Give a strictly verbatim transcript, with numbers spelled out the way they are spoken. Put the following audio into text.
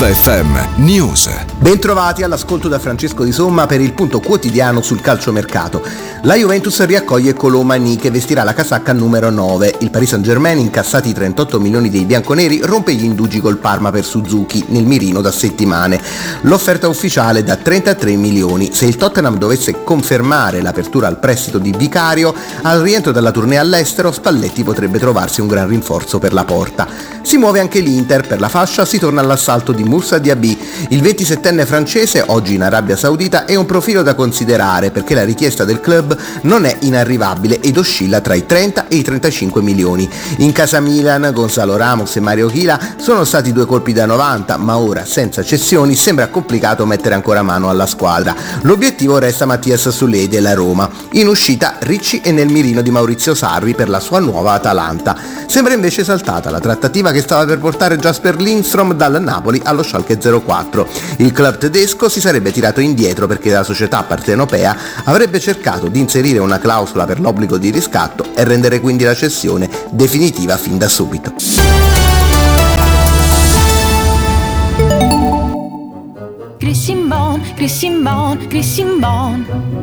Viva F M News. Bentrovati all'ascolto da Francesco Di Somma per il punto quotidiano sul calciomercato. La Juventus riaccoglie Colomani, che vestirà la casacca numero nove. Il Paris Saint-Germain, incassati i trentotto milioni dei bianconeri, rompe gli indugi col Parma per Suzuki, nel mirino da settimane. L'offerta ufficiale è da trentatré milioni. Se il Tottenham dovesse confermare l'apertura al prestito di Vicario, al rientro dalla tournée all'estero Spalletti potrebbe trovarsi un gran rinforzo per la porta. Si muove anche l'Inter, per la fascia si torna all'assalto di Moussa Diaby. Il ventisettenne francese, oggi in Arabia Saudita, è un profilo da considerare perché la richiesta del club non è inarrivabile ed oscilla tra i trenta e i trentacinque milioni. In casa Milan, Gonzalo Ramos e Mario Chila sono stati due colpi da novanta, ma ora senza cessioni sembra complicato mettere ancora mano alla squadra. L'obiettivo resta Mattias Soulé della Roma. In uscita Ricci è nel mirino di Maurizio Sarri per la sua nuova Atalanta. Sembra invece saltata la trattativa che stava per portare Jasper Lindstrom dal Napoli allo Schalke zero quattro. Il club tedesco si sarebbe tirato indietro perché la società partenopea avrebbe cercato di inserire una clausola per l'obbligo di riscatto e rendere quindi la cessione definitiva fin da subito. Christian Bon, Christian Bon, Christian Bon.